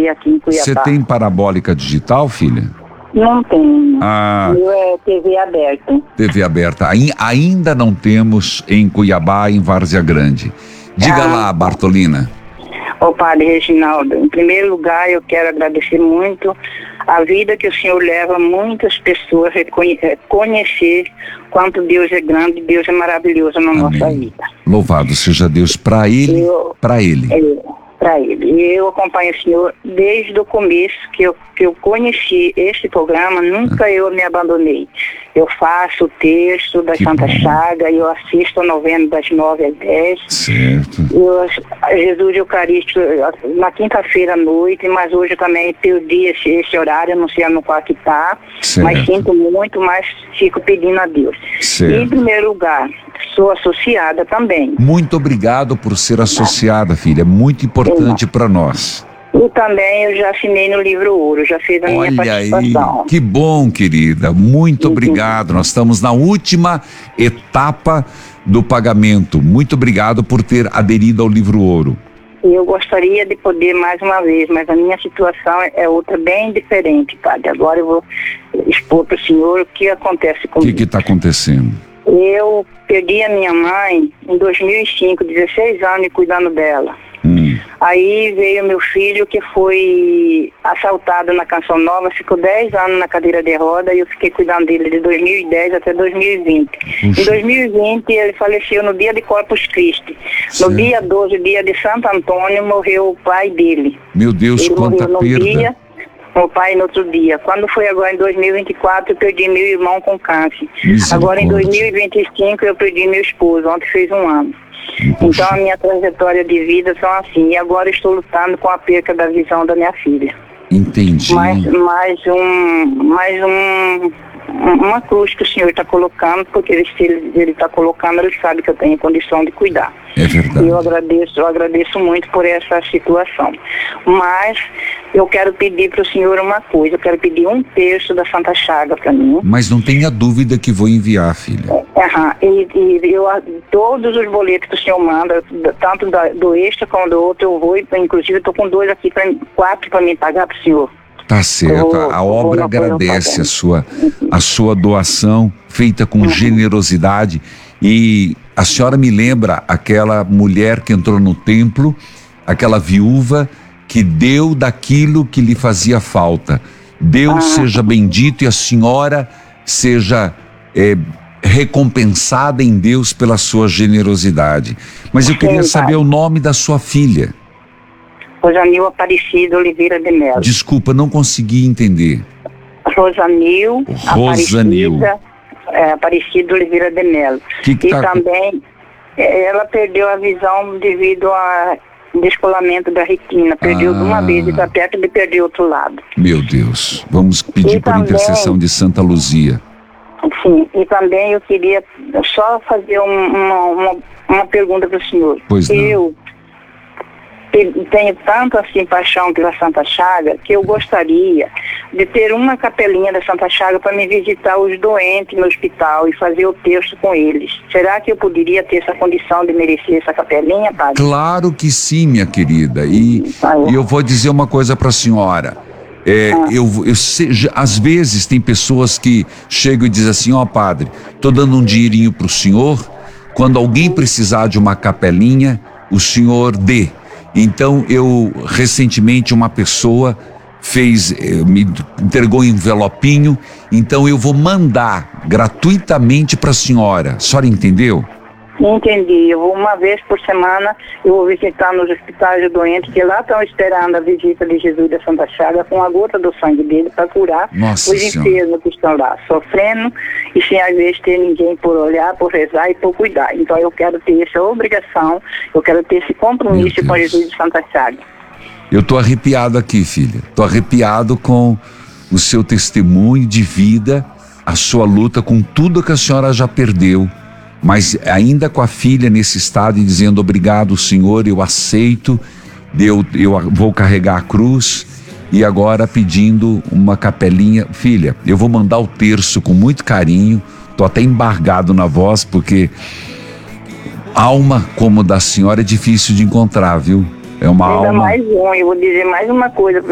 TV aqui em Cuiabá. Você tem parabólica digital, filha? Não tenho. Ah. O meu é TV aberta. TV aberta. Ainda não temos em Cuiabá, em Várzea Grande. Diga lá, Bartolina. Ô Padre Reginaldo, em primeiro lugar eu quero agradecer muito a vida que o Senhor leva muitas pessoas a conhecer quanto Deus é grande, Deus é maravilhoso na nossa vida. Louvado seja Deus para ele, para ele. Para ele. E eu acompanho o Senhor desde o começo que eu conheci esse programa, nunca eu me abandonei. Eu faço o texto da Santa Chaga, eu assisto a novena das 9 às 10. Certo. Jesus Eucarístico na quinta-feira à noite, mas hoje também perdi esse horário, não sei no qual que está, mas sinto muito, mas fico pedindo a Deus. Certo. E, em primeiro lugar, sou associada também. Muito obrigado por ser associada, filha, é muito importante para nós. E também eu já assinei no livro Ouro, já fiz a minha participação. Aí, que bom, querida, muito obrigado. Nós estamos na última etapa do pagamento. Muito obrigado por ter aderido ao livro Ouro. Eu gostaria de poder mais uma vez, mas a minha situação é outra bem diferente, padre. Agora eu vou expor para o senhor o que acontece comigo. O que está acontecendo? Eu perdi a minha mãe em 2005, 16 anos cuidando dela. Aí veio meu filho que foi assaltado na Canção Nova, ficou 10 anos na cadeira de roda e eu fiquei cuidando dele de 2010 até 2020. Em 2020 ele faleceu no dia de Corpus Christi. No dia 12, dia de Santo Antônio, morreu o pai dele. Meu Deus, ele quanta perda. Dia, o pai no outro dia. Quando foi agora em 2024, eu perdi meu irmão com câncer. Agora em 2025 eu perdi meu esposo, ontem fez 1 ano. Então a minha trajetória de vida são assim, e agora estou lutando com a perca da visão da minha filha. Entendi. Uma cruz que o Senhor está colocando, porque se ele está colocando, ele sabe que eu tenho condição de cuidar. É verdade. E eu agradeço muito por essa situação. Mas eu quero pedir para o Senhor uma coisa, eu quero pedir 1/3 da Santa Chaga para mim. Mas não tenha dúvida que vou enviar, filha. Todos os boletos que o Senhor manda, tanto do extra como do outro, eu vou, inclusive eu estou com 2 aqui, 4 para me pagar para o Senhor. Tá certo, a obra agradece a sua doação feita com generosidade. E a senhora me lembra aquela mulher que entrou no templo, aquela viúva que deu daquilo que lhe fazia falta. Deus seja bendito e a senhora seja recompensada em Deus pela sua generosidade. Mas eu queria saber o nome da sua filha. Rosanil Aparecido Oliveira de Melo. Desculpa, não consegui entender. Rosanil. Aparecido Oliveira de Melo. Também ela perdeu a visão devido ao descolamento da retina. Perdeu de uma vez e está perto de perder outro lado. Meu Deus. Vamos pedir por intercessão de Santa Luzia. Sim, e também eu queria só fazer uma pergunta para o senhor. Pois não. Eu tenho tanto assim paixão pela Santa Chaga que eu gostaria de ter uma capelinha da Santa Chaga para me visitar os doentes no hospital e fazer o texto com eles. Será que eu poderia ter essa condição de merecer essa capelinha, padre? Claro que sim, minha querida. E eu vou dizer uma coisa para a senhora. Às vezes tem pessoas que chegam e dizem assim: ó, padre, tô dando um dinheirinho pro senhor, quando alguém precisar de uma capelinha, o senhor dê. Então recentemente uma pessoa me entregou um envelopinho, então eu vou mandar gratuitamente para a senhora entendeu? Entendi, eu vou uma vez por semana, eu vou visitar nos hospitais doentes que lá estão esperando a visita de Jesus da Santa Chaga com a gota do sangue dele para curar os enfermos que estão lá sofrendo e sem às vezes ter ninguém por olhar, por rezar e por cuidar. Então eu quero ter essa obrigação, eu quero ter esse compromisso com Jesus de Santa Chaga. Eu tô arrepiado aqui, filha, tô arrepiado com o seu testemunho de vida, a sua luta com tudo que a senhora já perdeu, mas ainda com a filha nesse estado e dizendo: obrigado, Senhor, eu aceito, eu vou carregar a cruz, e agora pedindo uma capelinha. Filha, eu vou mandar o terço com muito carinho, tô até embargado na voz, porque alma como da senhora é difícil de encontrar, viu? É uma alma... Mais eu vou dizer mais uma coisa